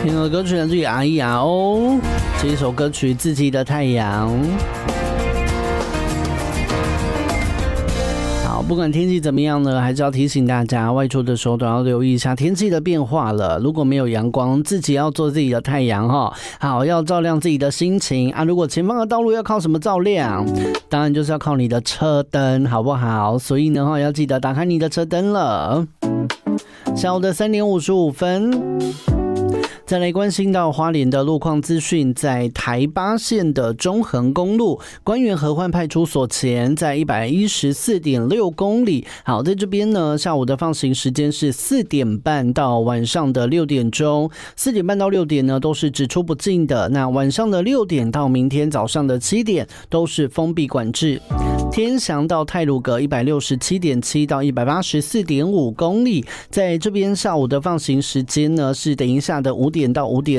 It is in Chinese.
听到的歌曲来自于 RERO 这一首歌曲《自己的太阳》。好，不管天气怎么样呢，还是要提醒大家，外出的时候都要留意一下天气的变化了。如果没有阳光，自己要做自己的太阳哈。好，要照亮自己的心情啊。如果前方的道路要靠什么照亮？当然就是要靠你的车灯，好不好？所以呢，要记得打开你的车灯了。下午的3点55分。再来关心到花莲的路况资讯，在台八线的中横公路关原合欢派出所前，在 114.6 公里。好，在这边呢，下午的放行时间是4点半到晚上的6点钟，4点半到6点呢都是只出不进的。那晚上的6点到明天早上的7点都是封闭管制。天祥到太鲁阁 167.7 到 184.5 公里，在这边下午的放行时间呢是等一下的5点到5点